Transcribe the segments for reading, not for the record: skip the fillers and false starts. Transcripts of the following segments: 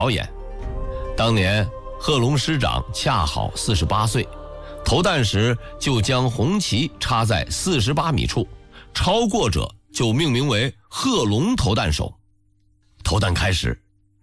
表演。当年贺龙师长恰好48岁，投弹时就将红旗插在48米处，超过者就命名为贺龙投弹手。投弹开始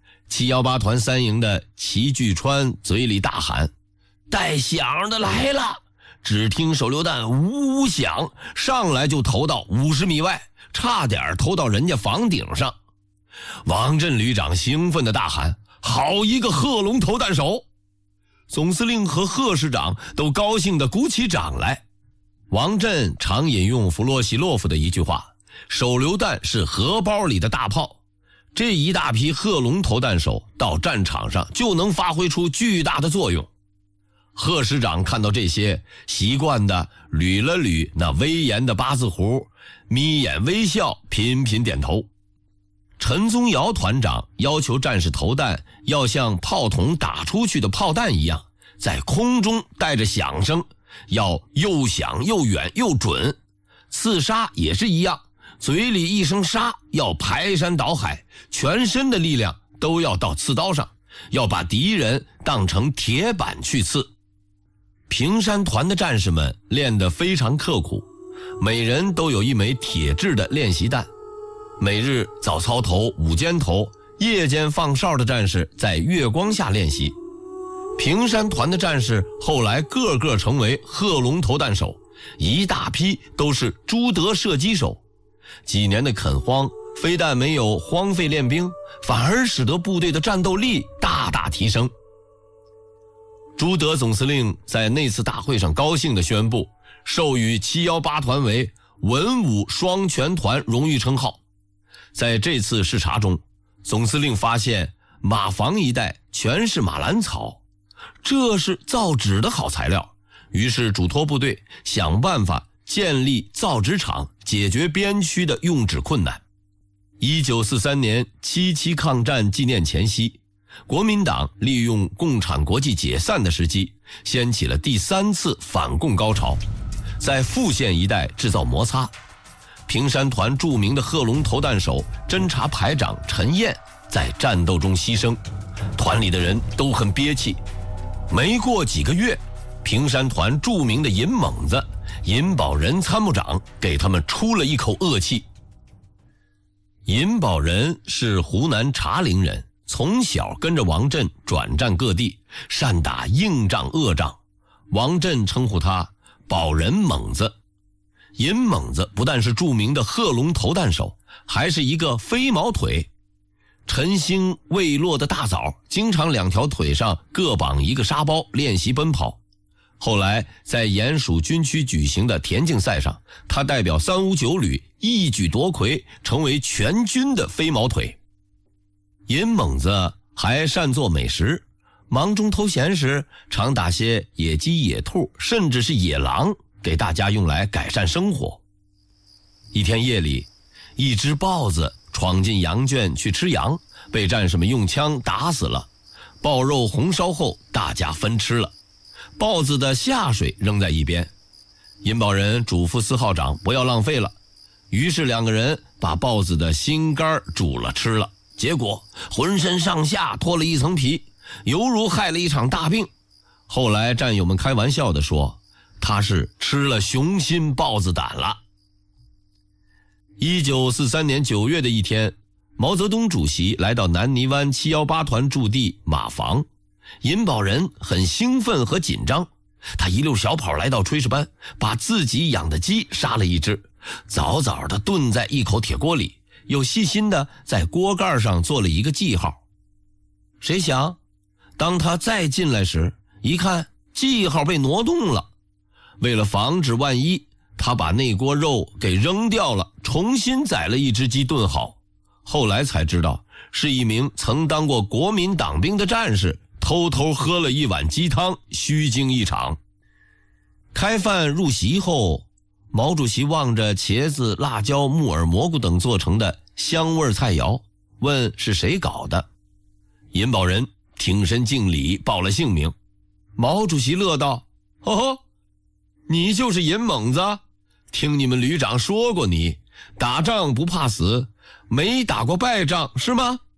，718团3营的齐巨川嘴里大喊：“带响的来了！”只听手榴弹呜呜响，上来就投到50米外，差点投到人家房顶上。王震旅长兴奋地大喊：“好一个贺龙投弹手！”总司令和贺师长都高兴地鼓起掌来。王震常引用弗洛西洛夫的一句话：“手榴弹是荷包里的大炮。”这一大批贺龙投弹手到战场上就能发挥出巨大的作用。贺师长看到这些，习惯地捋了捋那威严的八字胡，眯眼微笑，频频点头。陈宗尧团长要求战士投弹要像炮筒打出去的炮弹一样，在空中带着响声，要又响又远又准。刺杀也是一样，嘴里一声杀，要排山倒海，全身的力量都要到刺刀上，要把敌人当成铁板去刺。平山团的战士们练得非常刻苦，每人都有一枚铁制的练习弹。每日早操头、午间头、夜间放哨的战士在月光下练习。平山团的战士后来个个成为贺龙投弹手，一大批都是朱德射击手。几年的垦荒，非但没有荒废练兵，反而使得部队的战斗力大大提升。朱德总司令在那次大会上高兴地宣布，授予718团为文武双全团荣誉称号。在这次视察中，总司令发现马房一带全是马兰草，这是造纸的好材料，于是嘱托部队想办法建立造纸厂，解决边区的用纸困难。1943年77抗战纪念前夕，国民党利用共产国际解散的时机，掀起了第3次反共高潮，在富县一带制造摩擦。平山团著名的贺龙投弹手侦察排长陈燕在战斗中牺牲，团里的人都很憋气。没过几个月，平山团著名的尹猛子、尹宝仁参谋长给他们出了一口恶气。尹宝仁是湖南茶陵人，从小跟着王震转战各地，善打硬仗恶仗。王震称呼他宝仁猛子。尹猛子不但是著名的贺龙投弹手，还是一个飞毛腿。晨星未落的大早，经常2条腿上各绑一个沙包练习奔跑。后来在鼹属军区举行的田径赛上，他代表359旅一举夺魁，成为全军的飞毛腿。尹猛子还善做美食，忙中偷闲时常打些野鸡、野兔，甚至是野狼，给大家用来改善生活。一天夜里，一只豹子闯进羊圈去吃羊，被战士们用枪打死了。豹肉红烧后，大家分吃了。豹子的下水扔在一边，尹宝仁嘱咐4号长不要浪费了，于是2个人把豹子的心肝煮了吃了，结果浑身上下脱了一层皮，犹如害了一场大病。后来战友们开玩笑地说，他是吃了雄心豹子胆了。1943年9月的一天，毛泽东主席来到南泥湾718团驻地马房，尹宝仁很兴奋和紧张，他一溜小跑来到炊事班，把自己养的鸡杀了一只，早早地炖在一口铁锅里，又细心地在锅盖上做了一个记号。谁想当他再进来时，一看记号被挪动了，为了防止万一，他把那锅肉给扔掉了，重新宰了一只鸡炖好。后来才知道，是一名曾当过国民党兵的战士偷偷喝了一碗鸡汤，虚惊一场。开饭入席后，毛主席望着茄子、辣椒、木耳、蘑菇等做成的香味菜肴，问是谁搞的。尹宝仁挺身敬礼，报了姓名。毛主席乐道：哦吼，你就是尹猛子，听你们旅长说过你打仗不怕死，没打过败仗是吗？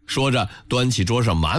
说着端起桌上满